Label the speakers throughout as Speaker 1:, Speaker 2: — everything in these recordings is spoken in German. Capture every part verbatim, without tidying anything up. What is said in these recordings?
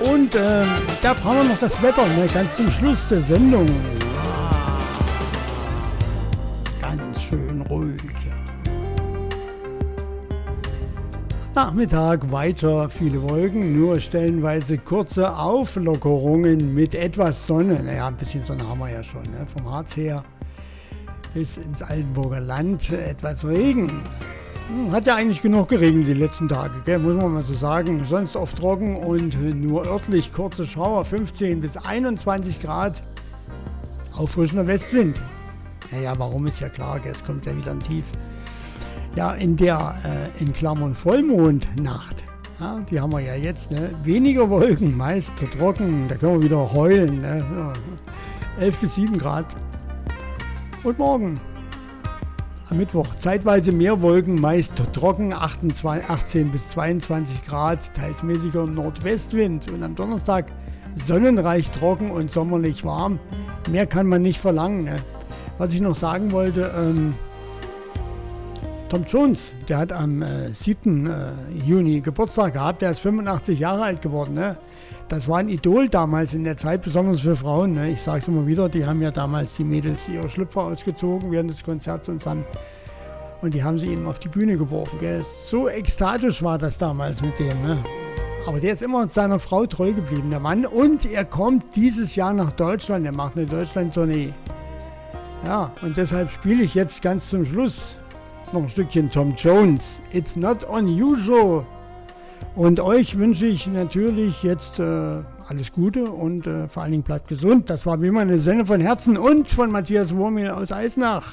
Speaker 1: Und äh, da brauchen wir noch das Wetter, ne? Ganz zum Schluss der Sendung. Ganz schön ruhig, ja. Nachmittag weiter viele Wolken, nur stellenweise kurze Auflockerungen mit etwas Sonne. Naja, ein bisschen Sonne haben wir ja schon, ne? Vom Harz her bis ins Altenburger Land etwas Regen. Hat ja eigentlich genug geregnet die letzten Tage, gell? Muss man mal so sagen. Sonst oft trocken und nur örtlich kurze Schauer, fünfzehn bis einundzwanzig Grad. Auffrischender Westwind. Naja, warum ist ja klar, gell? Es kommt ja wieder ein Tief. Ja, in der, äh, in Klammern Vollmondnacht, ja, die haben wir ja jetzt, ne? Weniger Wolken, meist trocken, da können wir wieder heulen, ne? Ja, elf bis sieben Grad. Und morgen, am Mittwoch, zeitweise mehr Wolken, meist trocken, achtzehn bis zweiundzwanzig Grad, teils mäßiger Nordwestwind. Und am Donnerstag sonnenreich trocken und sommerlich warm. Mehr kann man nicht verlangen, ne? Was ich noch sagen wollte, ähm, Tom Jones, der hat am äh, siebten Juni Geburtstag gehabt, der ist fünfundachtzig Jahre alt geworden, ne? Das war ein Idol damals in der Zeit, besonders für Frauen, ne? Ich sage es immer wieder, die haben ja damals die Mädels ihre Schlüpfer ausgezogen während des Konzerts und, dann, und die haben sie eben auf die Bühne geworfen, gell? So ekstatisch war das damals mit dem, ne? Aber der ist immer seiner Frau treu geblieben, der Mann, und er kommt dieses Jahr nach Deutschland, er macht eine Deutschland-Tournee. Ja, und deshalb spiele ich jetzt ganz zum Schluss noch ein Stückchen Tom Jones. It's not unusual. Und euch wünsche ich natürlich jetzt äh, alles Gute und äh, vor allen Dingen bleibt gesund. Das war wie immer eine Sendung von Herzen und von Matthias Wurmel aus Eisenach.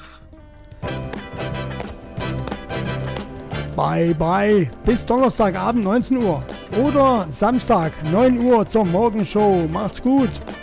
Speaker 1: Bye bye. Bis Donnerstagabend neunzehn Uhr oder Samstag neun Uhr zur Morgenshow. Macht's gut.